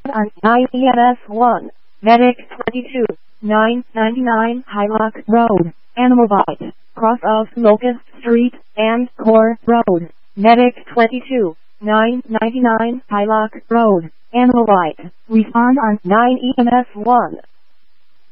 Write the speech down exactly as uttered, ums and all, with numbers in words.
on nine E M S one, Medic twenty-two, nine ninety-nine Hylock Road, Animal Bite, cross of Locust Street and Core Road, Medic twenty-two, nine ninety-nine Hylock Road, Animal Bite. Respond on nine E M S one.